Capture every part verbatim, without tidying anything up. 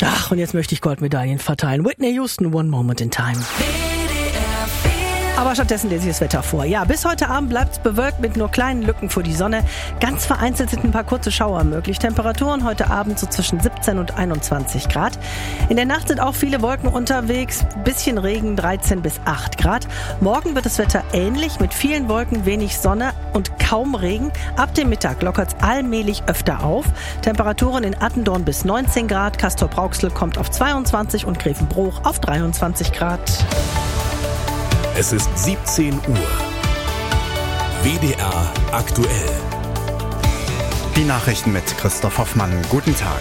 Ach, und jetzt möchte ich Goldmedaillen verteilen. Whitney Houston, One Moment in Time. Aber stattdessen lese ich das Wetter vor. Ja, bis heute Abend bleibt es bewölkt mit nur kleinen Lücken vor die Sonne. Ganz vereinzelt sind ein paar kurze Schauer möglich. Temperaturen heute Abend so zwischen siebzehn und einundzwanzig Grad. In der Nacht sind auch viele Wolken unterwegs. Bisschen Regen, dreizehn bis acht Grad. Morgen wird das Wetter ähnlich mit vielen Wolken, wenig Sonne und kaum Regen. Ab dem Mittag lockert es allmählich öfter auf. Temperaturen in Attendorn bis neunzehn Grad. Castrop-Rauxel kommt auf zweiundzwanzig und Grevenbroich auf dreiundzwanzig Grad. Es ist siebzehn Uhr. W D R aktuell. Die Nachrichten mit Christoph Hoffmann. Guten Tag.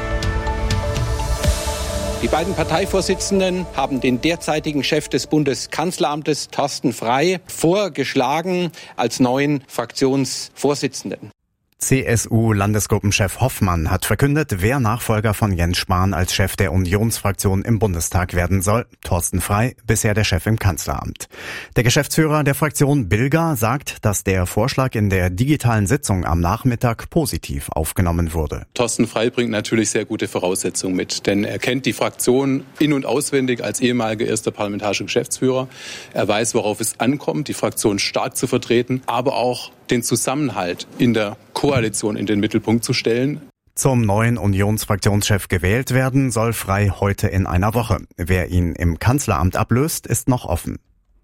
Die beiden Parteivorsitzenden haben den derzeitigen Chef des Bundeskanzleramtes, Thorsten Frey, vorgeschlagen als neuen Fraktionsvorsitzenden. C S U-Landesgruppenchef Hoffmann hat verkündet, wer Nachfolger von Jens Spahn als Chef der Unionsfraktion im Bundestag werden soll. Thorsten Frey, bisher der Chef im Kanzleramt. Der Geschäftsführer der Fraktion Bilger sagt, dass der Vorschlag in der digitalen Sitzung am Nachmittag positiv aufgenommen wurde. Thorsten Frey bringt natürlich sehr gute Voraussetzungen mit, denn er kennt die Fraktion in- und auswendig als ehemaliger erster parlamentarischer Geschäftsführer. Er weiß, worauf es ankommt, die Fraktion stark zu vertreten, aber auch den Zusammenhalt in der Koalition in den Mittelpunkt zu stellen. Zum neuen Unionsfraktionschef gewählt werden soll Frey heute in einer Woche. Wer ihn im Kanzleramt ablöst, ist noch offen.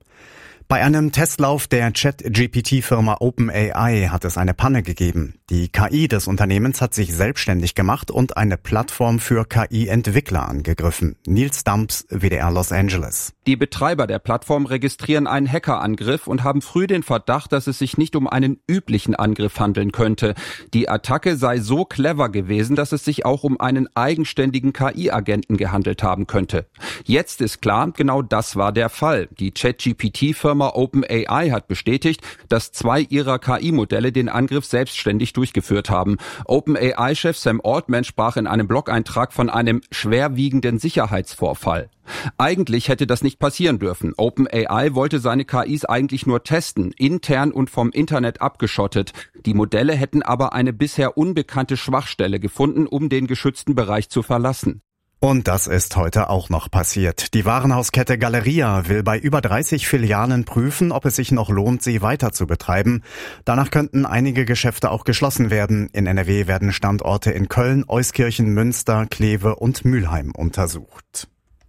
Bei einem Testlauf der Chat-G P T-Firma OpenAI hat es eine Panne gegeben. Die K I des Unternehmens hat sich selbstständig gemacht und eine Plattform für K I-Entwickler angegriffen. Nils Damps, W D R Los Angeles. Die Betreiber der Plattform registrieren einen Hackerangriff und haben früh den Verdacht, dass es sich nicht um einen üblichen Angriff handeln könnte. Die Attacke sei so clever gewesen, dass es sich auch um einen eigenständigen K I-Agenten gehandelt haben könnte. Jetzt ist klar, genau das war der Fall. Die Chat-G P T-Firma OpenAI hat bestätigt, dass zwei ihrer K I-Modelle den Angriff selbstständig durchgeführt haben. OpenAI-Chef Sam Altman sprach in einem Blog-Eintrag von einem schwerwiegenden Sicherheitsvorfall. Eigentlich hätte das nicht passieren dürfen. OpenAI wollte seine K Is eigentlich nur testen, intern und vom Internet abgeschottet. Die Modelle hätten aber eine bisher unbekannte Schwachstelle gefunden, um den geschützten Bereich zu verlassen. Und das ist heute auch noch passiert. Die Warenhauskette Galeria will bei über dreißig Filialen prüfen, ob es sich noch lohnt, sie weiter zu betreiben. Danach könnten einige Geschäfte auch geschlossen werden. In N R W werden Standorte in Köln, Euskirchen, Münster, Kleve und Mülheim untersucht.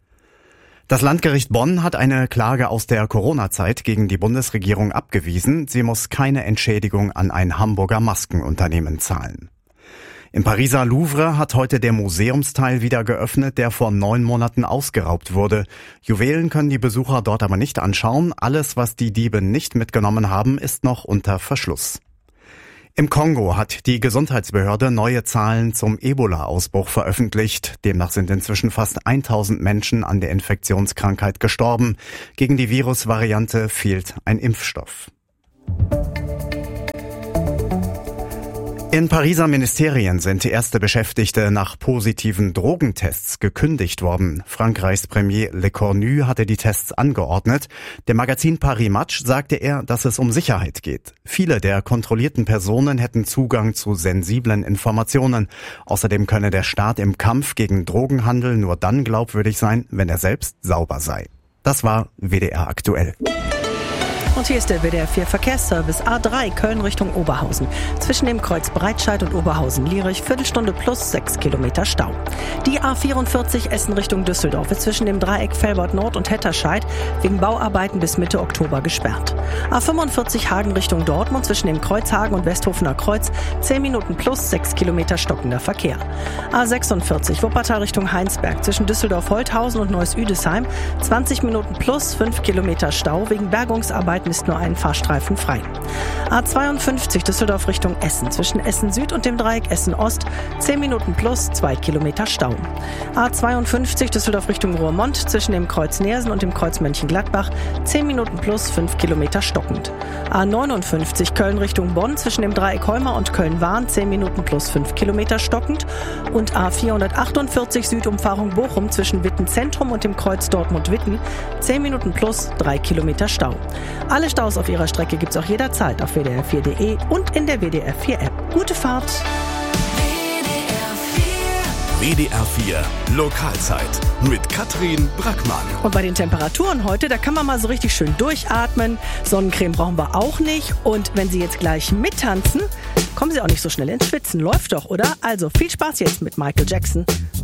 Das Landgericht Bonn hat eine Klage aus der Corona-Zeit gegen die Bundesregierung abgewiesen. Sie muss keine Entschädigung an ein Hamburger Maskenunternehmen zahlen. Im Pariser Louvre hat heute der Museumsteil wieder geöffnet, der vor neun Monaten ausgeraubt wurde. Juwelen können die Besucher dort aber nicht anschauen. Alles, was die Diebe nicht mitgenommen haben, ist noch unter Verschluss. Im Kongo hat die Gesundheitsbehörde neue Zahlen zum Ebola-Ausbruch veröffentlicht. Demnach sind inzwischen fast tausend Menschen an der Infektionskrankheit gestorben. Gegen die Virusvariante fehlt ein Impfstoff. In Pariser Ministerien sind erste Beschäftigte nach positiven Drogentests gekündigt worden. Frankreichs Premier Le Cornu hatte die Tests angeordnet. Dem Magazin Paris Match sagte er, dass es um Sicherheit geht. Viele der kontrollierten Personen hätten Zugang zu sensiblen Informationen. Außerdem könne der Staat im Kampf gegen Drogenhandel nur dann glaubwürdig sein, wenn er selbst sauber sei. Das war W D R aktuell. Und hier ist der W D R vier Verkehrsservice. A drei Köln Richtung Oberhausen. Zwischen dem Kreuz Breitscheid und Oberhausen-Lierich Viertelstunde plus sechs Kilometer Stau. Die A vierundvierzig Essen Richtung Düsseldorf ist zwischen dem Dreieck Velbert Nord und Hetterscheid wegen Bauarbeiten bis Mitte Oktober gesperrt. A fünfundvierzig Hagen Richtung Dortmund zwischen dem Kreuz Hagen und Westhofener Kreuz zehn Minuten plus sechs Kilometer stockender Verkehr. A sechsundvierzig Wuppertal Richtung Heinsberg zwischen Düsseldorf-Holthausen und Neuss-Üdesheim zwanzig Minuten plus fünf Kilometer Stau. Wegen Bergungsarbeiten ist nur ein Fahrstreifen frei. A zweiundfünfzig Düsseldorf Richtung Essen zwischen Essen Süd und dem Dreieck Essen Ost zehn Minuten plus zwei Kilometer Stau. A zweiundfünfzig Düsseldorf Richtung Roermond zwischen dem Kreuz Neersen und dem Kreuz Mönchengladbach zehn Minuten plus fünf Kilometer stockend. A neunundfünfzig Köln Richtung Bonn zwischen dem Dreieck Holmer und Köln-Wahn zehn Minuten plus fünf Kilometer stockend und A vierhundertachtundvierzig Südumfahrung Bochum zwischen Witten Zentrum und dem Kreuz Dortmund-Witten zehn Minuten plus drei Kilometer Stau. Alle Staus auf ihrer Strecke gibt's auch jederzeit auf W D R vier Punkt de und in der W D R vier App. Gute Fahrt! W D R vier W D R vier Lokalzeit mit Katrin Brackmann. Und bei den Temperaturen heute, da kann man mal so richtig schön durchatmen. Sonnencreme brauchen wir auch nicht. Und wenn Sie jetzt gleich mittanzen, kommen Sie auch nicht so schnell ins Schwitzen. Läuft doch, oder? Also viel Spaß jetzt mit Michael Jackson.